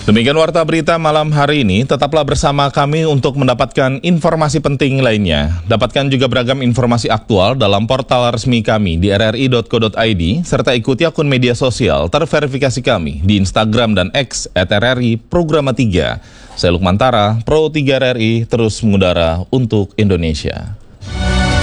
Demikian Warta Berita malam hari ini, tetaplah bersama kami untuk mendapatkan informasi penting lainnya. Dapatkan juga beragam informasi aktual dalam portal resmi kami di rri.co.id, serta ikuti akun media sosial terverifikasi kami di Instagram dan X @RRI Programa 3. Saya Lukman Tara, Pro 3 RRI, terus mengudara untuk Indonesia.